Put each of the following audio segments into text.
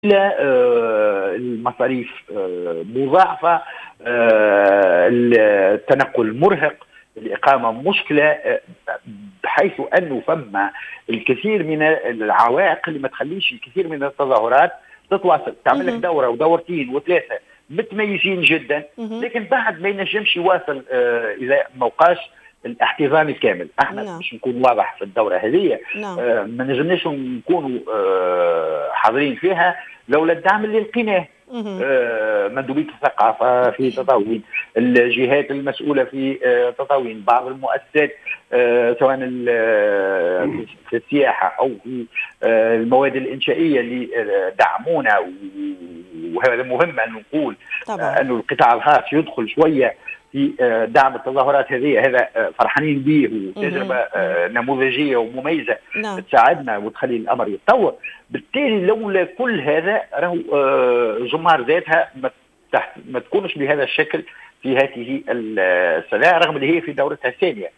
المصاريف مضاعفة، التنقل مرهق، الإقامة مشكلة، بحيث أنه فما الكثير من العوائق اللي ما تخليش الكثير من التظاهرات تتواصل. تعمل لك دورة ودورتين وثلاثة متميزين جدا، لكن بعد ما ينجمش يواصل إذا ما وقعش الاحتضان الكامل. احنا باش نكون واضح في الدوره هذه ما نجمناش نكونوا حاضرين فيها لولا الدعم اللي لقيناه. مندوبيه الثقافه في تطاوين، الجهات المسؤوله في تطاوين، بعض المؤسسات سواء في السياحه او في المواد الانشائيه اللي دعمونا. وهذا مهم ان نقول انه القطاع الخاص يدخل شويه في دعم التظاهرات هذه. هذا فرحانين به، وتجربه نموذجيه ومميزه تساعدنا وتخلي الامر يتطور. بالتالي لولا كل هذا راهو جمار ذاتها ما تكونش بهذا الشكل في هذه السنه، رغم اللي هي في دورتها الثانيه.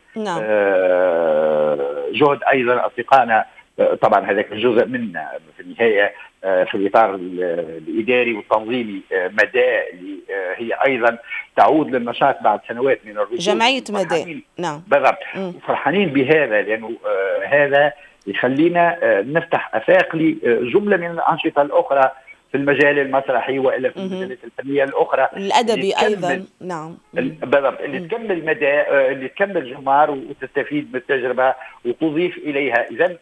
جهد ايضا اصدقائنا، طبعا هذاك جزء منا في النهايه في الاطار الاداري والتنظيمي. مدى هي ايضا تعود للنشاط بعد سنوات من الركود. جمعيه مدى، نعم بالضبط. فرحانين بهذا لانه هذا يخلينا نفتح افاق لجمله من الانشطه الاخرى في المجال المسرحي والا في المجالات الفنيه الاخرى، الادبي ايضا. نعم بالضبط، اللي تكمل مدى، اللي تكمل جمار وتستفيد من التجربه وتضيف اليها. اذا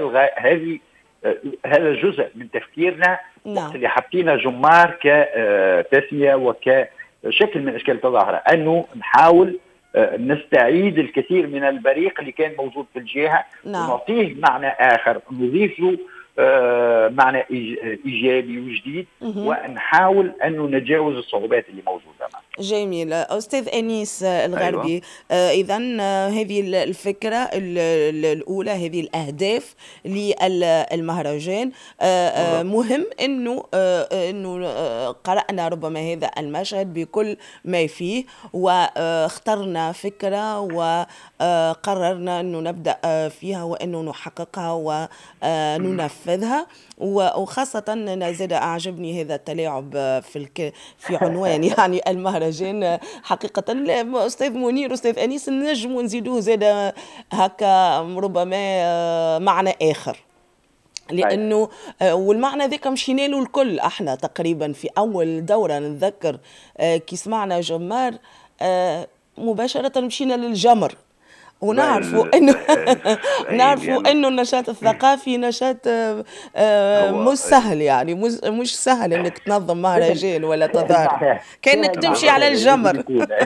هذا جزء من تفكيرنا وقت اللي حطينا جمار كتسميه وكشكل من اشكال التظاهره، انه نحاول نستعيد الكثير من البريق اللي كان موجود في الجهه ونعطيه معنى اخر، نضيف له معنى ايجابي وجديد، ونحاول انه نتجاوز الصعوبات اللي موجوده معنا. جميل. أستاذ أنيس الغربي، أيوة. إذن هذه الفكرة الأولى، هذه الأهداف للمهرجان. مهم أنه قرأنا ربما هذا المشهد بكل ما فيه، واخترنا فكرة وقررنا أنه نبدأ فيها وأنه نحققها وننفذها. وخاصة أنا زاد أعجبني هذا التلاعب في عنوان يعني المهرجان. حقيقة أستاذ منير، أستاذ أنيس، نجم ونزيدوه زاد هكا ربما معنى آخر، لأنه والمعنى ذاك مشينا له الكل. احنا تقريبا في أول دورة نتذكر كي سمعنا جمار مباشرة مشينا للجمر، ونعرفوا انه النشاط الثقافي نشاط مش سهل، يعني مش سهل انك تنظم مهرجان ولا تظاهر، كانك تمشي على الجمر.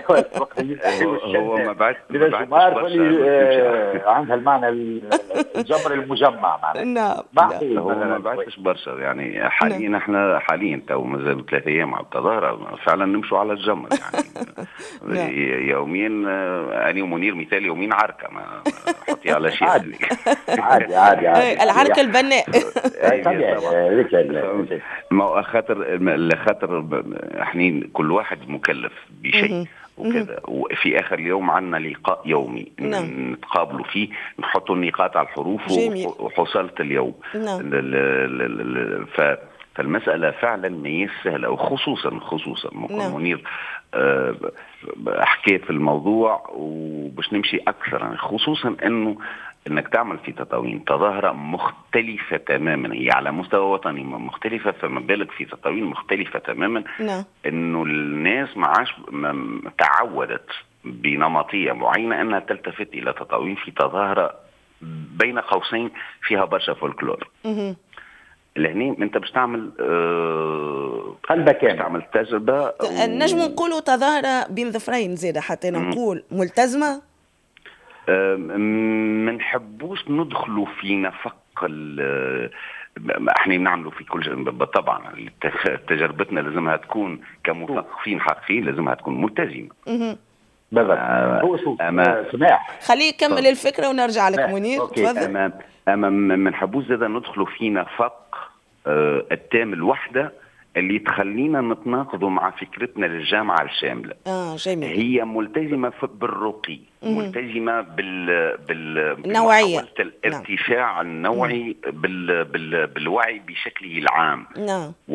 هو ما بعد عندها المعنى الجمر المجمع معناه. هو ما بعدش برشا يعني. حاليا احنا تو مازال 3 ايام على التظاهره، فعلا نمشوا على الجمر يعني. يوميا انا ومنير مثال يومين عركه، ما حطي على شيء عادي العركه البناء. ما خاطر احنا كل واحد مكلف بشيء وكذا، وفي اخر اليوم عندنا لقاء يومي نتقابلوا فيه، نحطوا النقاط على الحروف وحصلت اليوم. فالمسألة فعلا ما هي سهلة، وخصوصا منير حكيت في الموضوع وباش نمشي أكثر يعني، خصوصا انك تعمل في تطاوين تظاهرة مختلفة تماما، هي على مستوى وطني مختلفة، فما بالك في تطاوين مختلفة تماما. انه الناس ما عادش تعودت بنمطية معينة انها تلتفت الى تطاوين في تظاهرة بين قوسين فيها برشا فولكلور. لهني انت باش تعمل قلبك يعني تعمل تجربة. نجم نقولوا تظاهرة بين ظفرين زيادة حتى نقول ملتزمة. ما نحبوش ندخلوا في نفق احنا نعملوا في كل شيء. طبعا تجربتنا لازمها تكون كمثقفين حقيقيين، لازمها تكون ملتزمة. بالضبط. هو سماح خليه يكمل الفكرة ونرجع لك منير. أما ما نحبوش زاد ندخلوا في نفق التام الوحدة اللي تخلينا نتناقضوا مع فكرتنا للجامعة الشاملة. جميل. هي ملتزمة بالرقي، ملتزمة النوعية، الارتفاع النوعي بالوعي بشكله العام. نعم.